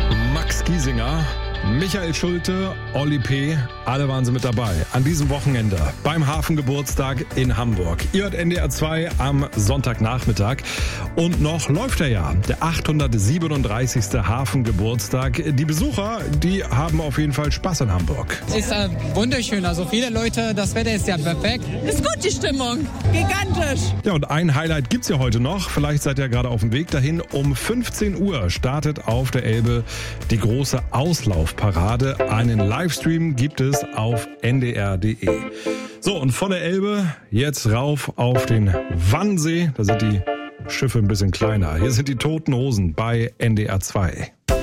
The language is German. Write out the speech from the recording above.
Max Giesinger, Michael Schulte, Olli P., alle waren sie mit dabei. An diesem Wochenende beim Hafengeburtstag in Hamburg. Ihr hört NDR 2 am Sonntagnachmittag. Und noch läuft er ja, der 837. Hafengeburtstag. Die Besucher, die haben auf jeden Fall Spaß in Hamburg. Ist wunderschön, also viele Leute, das Wetter ist ja perfekt. Ist gut, die Stimmung, gigantisch. Ja, und ein Highlight gibt's ja heute noch. Vielleicht seid ihr gerade auf dem Weg dahin. Um 15 Uhr startet auf der Elbe die große Auslaufparade. Einen Livestream gibt es auf ndr.de. So, und von der Elbe jetzt rauf auf den Wannsee. Da sind die Schiffe ein bisschen kleiner. Hier sind die Toten Hosen bei NDR 2.